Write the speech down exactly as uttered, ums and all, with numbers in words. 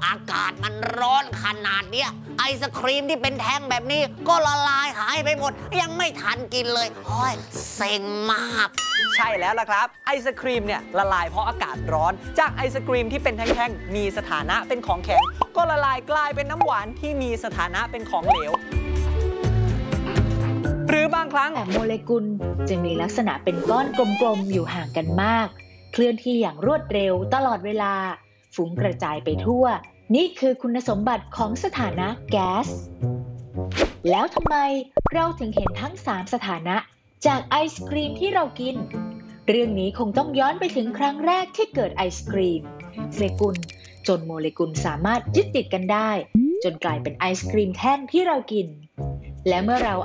อากาศมันร้อนขนาดเนี้ยไอศครีมที่เป็นแท่งแบบนี้ก็ละลายหายไปหมดยังไม่ทันกินเลยโอ้ยเซ็งมากใช่แล้วล่ะครับไอศครีมเนี่ยละลายเพราะอากาศร้อนจากไอศครีมที่เป็นแท่งๆมีสถานะเป็นของแข็งก็ละลายกลายเป็นน้ำหวานที่มีสถานะเป็นของเหลวหรือบางครั้งแต่โมเลกุลจะมีลักษณะเป็นก้อนกลมๆอยู่ห่างกันมากเคลื่อนที่อย่างรวดเร็วตลอดเวลาฟุ้งกระจายไปทั่วนี่คือคุณสมบัติของสถานะแก๊สแล้วทำไมเราถึงเห็นทั้งสามสถานะจากไอศกรีมที่เรากินเรื่องนี้คงต้องย้อนไปถึงครั้งแรกที่เกิดไอศกรีมโมเลกุลจนโมเลกุลสามารถยึดติดกันได้จนกลายเป็นไอศกรีมแท่งที่เรากินและเมื่อเรา